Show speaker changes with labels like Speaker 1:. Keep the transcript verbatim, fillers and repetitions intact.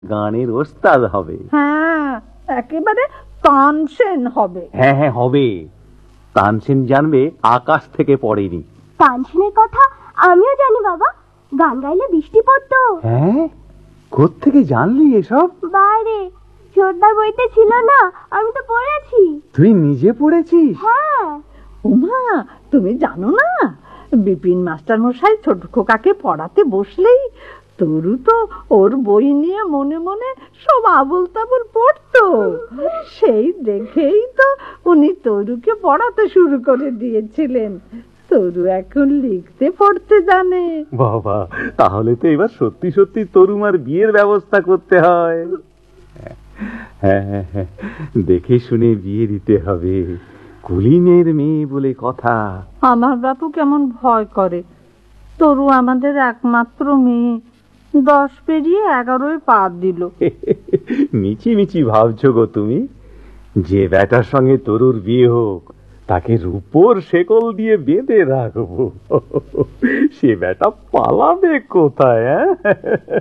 Speaker 1: গানের ওস্তাদ হবে।
Speaker 2: হ্যাঁ, একেবারে তানসেন হবে।
Speaker 1: হ্যাঁ হ্যাঁ হবে। তানসেন জানবে আকাশ থেকে পড়েনি।
Speaker 3: তানসেনের কথা আমিও জানি বাবা, গান গাইলে বৃষ্টি পড়তো।
Speaker 1: হ্যাঁ, কোত্থেকে জানলি এসব?
Speaker 3: বাইরে ছোটদার বইতে ছিল না, আমি তো পড়েছি।
Speaker 1: তুই নিজে পড়েছিস?
Speaker 3: হ্যাঁ।
Speaker 2: উমা, তুমি জানো না, বিপিন মাস্টার মশাই ছোট খোকাকে পড়াতে বসলেই তরু তো ওর বই নিয়ে মনে মনে সব আবল তাবল পড়তো। সেই দেখেই তো উনি তরুকে পড়াতে শুরু করে দিয়েছিলেন। তরু এখন লিখতে পড়তে জানে।
Speaker 1: বাবা, তাহলে তো এবার সত্যি সত্যি তরুমার বিয়ের ব্যবস্থা করতে হয়। হ্যাঁ হ্যাঁ হ্যাঁ, দেখে শুনে বিয়ে দিতে হবে। কুলিনের মেয়ে বলে কথা।
Speaker 2: আমার বাপু কেমন ভয় করে। তরু আমাদের একমাত্র মেয়ে, দশ পেরিয়ে এগারোয় পা দিল।
Speaker 1: মিচি মিচি ভাবছো গো তুমি। যে বেটার সঙ্গে তরুর বিয়ে হোক, তাকে রূপোর শেকল দিয়ে বেঁধে রাখবো। সে বেটা পালাবে কোথায়?